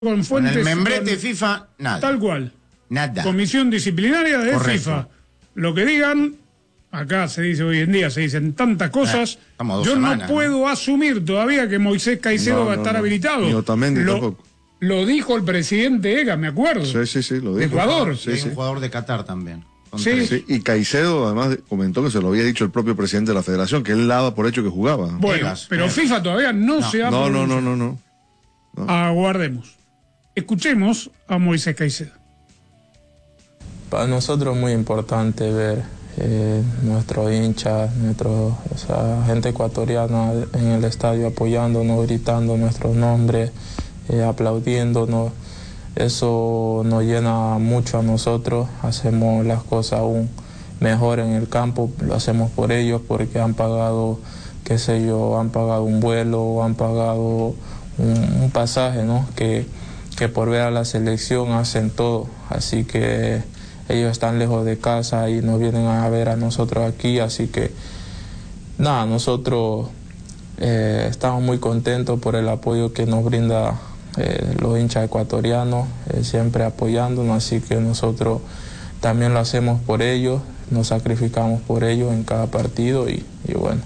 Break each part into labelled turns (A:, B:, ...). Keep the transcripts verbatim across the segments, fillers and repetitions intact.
A: con fuentes.
B: Con el membrete
A: con,
B: FIFA, nada.
A: Tal cual.
B: Nada.
A: Comisión disciplinaria de
B: Correcto.
A: FIFA. Lo que digan, acá se dice hoy en día, se dicen tantas cosas.
B: Eh, dos
A: yo
B: semanas,
A: no puedo ¿no? asumir todavía que Moisés Caicedo
C: no,
A: va a
C: no,
A: estar
C: no.
A: habilitado.
C: Ni Otamendi
A: lo,
C: tampoco.
A: Lo dijo el presidente Ega, me acuerdo.
C: Sí, sí, sí, lo
A: de
C: dijo.
A: Ecuador.
C: Sí,
B: Hay
C: sí.
B: un jugador de Qatar también.
A: Sí.
C: Sí, y Caicedo además comentó que se lo había dicho el propio presidente de la federación, que él daba por hecho que jugaba.
A: Bueno,
B: Vegas,
A: pero
B: Vegas.
A: FIFA todavía no,
B: No.
A: se ha
C: No, no,
A: pronunciado.
C: no, no, no. no.
A: Aguardemos. Escuchemos a Moisés Caicedo.
D: Para nosotros es muy importante ver eh, nuestros hinchas, nuestro, o sea, gente ecuatoriana en el estadio apoyándonos, gritando nuestros nombres, eh, aplaudiéndonos. Eso nos llena mucho a nosotros, hacemos las cosas aún mejor en el campo, lo hacemos por ellos porque han pagado, qué sé yo, han pagado un vuelo, han pagado un, un pasaje, ¿no? Que, que por ver a la selección hacen todo, así que ellos están lejos de casa y nos vienen a ver a nosotros aquí, así que nada, nosotros eh, estamos muy contentos por el apoyo que nos brinda eh, los hinchas ecuatorianos, eh, siempre apoyándonos, así que nosotros también lo hacemos por ellos, nos sacrificamos por ellos en cada partido y, y bueno.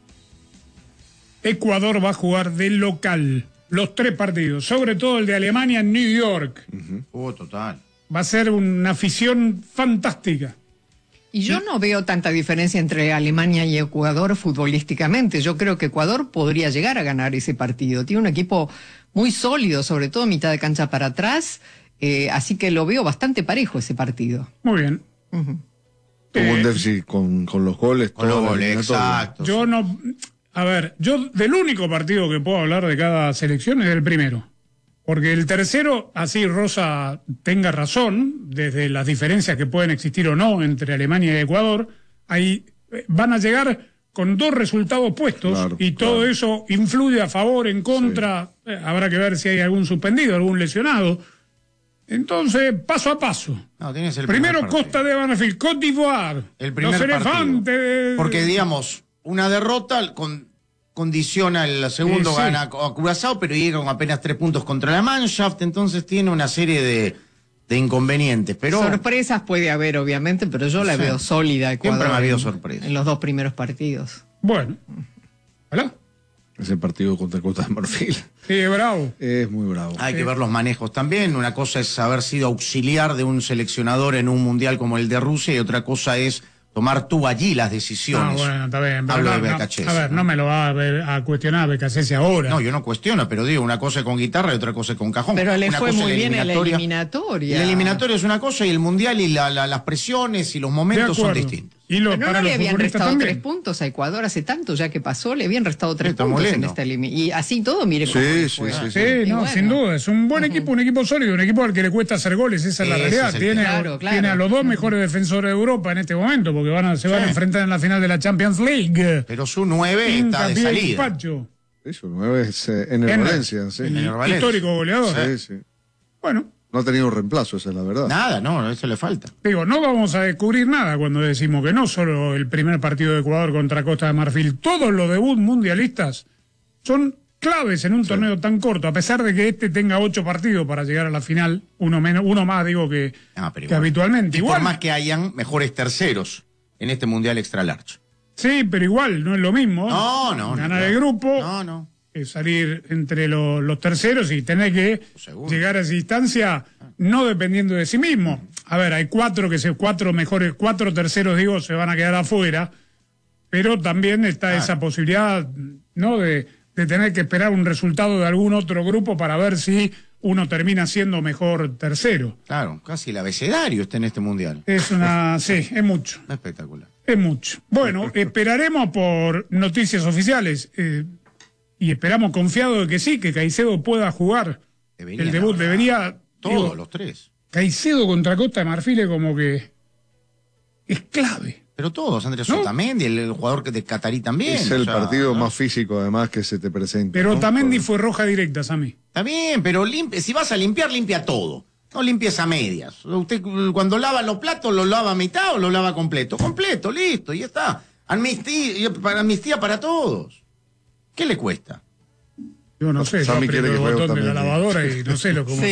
A: Ecuador va a jugar de local los tres partidos, sobre todo el de Alemania en New York.
B: Uh-huh. Oh, total.
A: Va a ser una afición fantástica.
E: Y yo no veo tanta diferencia entre Alemania y Ecuador futbolísticamente. Yo creo que Ecuador podría llegar a ganar ese partido. Tiene un equipo muy sólido, sobre todo mitad de cancha para atrás, eh, así que lo veo bastante parejo ese partido.
A: Muy bien.
E: Uh-huh.
C: Tuvo
A: Eh,
C: un déficit con, con los goles.
B: Con los
C: toda la
B: goles,
C: eliminatoria.
B: exacto.
A: Yo no... A ver, yo del único partido que puedo hablar de cada selección es del primero. Porque el tercero, así Rosa tenga razón, desde las diferencias que pueden existir o no entre Alemania y Ecuador, ahí eh, van a llegar con dos resultados puestos,
C: Claro,
A: y todo
C: claro.
A: eso influye a favor, en contra, eh, habrá que ver si hay algún suspendido, algún lesionado. Entonces, paso a paso.
B: No, tienes el
A: Primero
B: primer partido.
A: Costa de Marfil, Côte d'Ivoire,
B: El primer
A: los elefantes.
B: partido. Porque, digamos, una derrota con, condiciona el segundo,
A: Sí, sí.
B: gana a Curazao, pero llega con apenas tres puntos contra la Mannschaft, entonces tiene una serie de, de inconvenientes. Pero
E: Sorpresas puede haber, obviamente, pero yo la
B: Sí.
E: veo sólida a Ecuador.
B: Siempre ha habido
E: en-
B: sorpresas.
E: En los dos primeros partidos.
A: Bueno, ¿verdad?
C: Ese partido contra Costa de Marfil
A: Sí, bravo.
C: es muy bravo.
B: hay que ver los manejos también. Una cosa es haber sido auxiliar de un seleccionador en un mundial como el de Rusia y otra cosa es tomar tú allí las
A: Ah,
B: decisiones.
A: bueno, está bien. pero
B: Hablo
A: no,
B: de
A: no,
B: Becachese,
A: a ver,
B: ¿no?
A: no me lo va a, ver, a cuestionar Becachese ahora.
B: No, yo no cuestiono, pero digo, una cosa es con guitarra y otra cosa es con cajón.
E: Pero le
B: Una
E: fue
B: cosa es
E: muy bien en la
B: eliminatoria.
E: eliminatoria.
B: La eliminatoria es una cosa y el mundial y la- la- las presiones y los
A: De
B: momentos son
A: acuerdo.
B: distintos.
A: Y lo,
E: Pero no,
A: para
E: no le
A: los
E: habían
A: futbolistas
E: restado
A: también.
E: tres puntos a Ecuador hace tanto, ya que pasó, le habían restado tres
B: Está
E: puntos en
B: moliendo.
E: esta eliminación. Y así todo, mire cómo
C: Sí,
E: le
C: sí,
E: fue.
C: sí,
A: Sí,
E: Y
A: no,
E: bueno.
A: sin duda. Es un buen equipo, un equipo sólido, un equipo al que le cuesta hacer goles. Esa es la
B: Ese
A: realidad.
B: es el
A: Tiene,
B: tema.
E: Claro, claro.
A: tiene a los dos mejores defensores de Europa en este momento, porque van a, se van a
B: Sí.
A: enfrentar en la final de la Champions League.
B: Pero su nueve está de
A: Hincapié y
B: salida.
A: Pacho,
C: Eso, nueve es eh, en el
A: En-
C: Valencia. Sí.
B: en el Valencia.
A: histórico goleador.
C: Sí, sí.
A: Bueno,
C: No ha tenido reemplazo, esa es la verdad.
B: Nada, no, eso le falta.
A: digo, no vamos a descubrir nada cuando decimos que no solo el primer partido de Ecuador contra Costa de Marfil, todos los debuts mundialistas son claves en un torneo tan corto, a pesar de que este tenga ocho partidos para llegar a la final, uno menos, uno más digo que,
B: Ah, pero
A: que
B: igual.
A: habitualmente.
B: Y
A: Igual,
B: por más que hayan mejores terceros en este mundial extra large.
A: sí, pero igual no es lo mismo.
B: No, no, no,
A: ganar
B: claro.
A: el grupo,
B: No, no.
A: eh, salir entre lo- los terceros y tener que
B: Seguro.
A: llegar a esa instancia no dependiendo de sí mismo. A ver, hay cuatro que se, cuatro mejores, cuatro terceros digo se van a quedar afuera, pero también está
B: Claro.
A: esa posibilidad, ¿no? De, de tener que esperar un resultado de algún otro grupo para ver si uno termina siendo mejor tercero.
B: Claro, casi el abecedario está en este mundial.
A: Es una, sí, es mucho.
B: Espectacular.
A: Es mucho. Bueno, esperaremos por noticias oficiales eh, y esperamos confiado de que sí, que Caicedo pueda jugar
B: Deberían
A: el debut.
B: ahora.
A: Debería.
B: Todos
A: digo,
B: los tres.
A: Caicedo contra Costa de Marfil es como que es clave.
B: Pero todos, Andrés
A: ¿No?
B: Otamendi, el, el jugador que de Catarí también.
C: Es
B: o
C: el
B: sea,
C: partido
B: ¿no?
C: más físico, además, que se te presenta.
A: Pero
C: ¿no?
A: Otamendi
C: Por-
A: fue roja directa, Sammy.
B: Está bien, pero limpia, si vas a limpiar, limpia todo. No limpies a medias. Usted cuando lava los platos, ¿lo lava a mitad o lo lava completo? Completo, listo, ya está. Amnistía para, amnistía para todos. ¿Qué le cuesta?
A: Yo no sé, yo
C: Sammy
A: aprieto
C: quiere
A: el
C: que juegue
A: botón de la
C: también, sí.
A: lavadora y no sé lo que
E: Sí.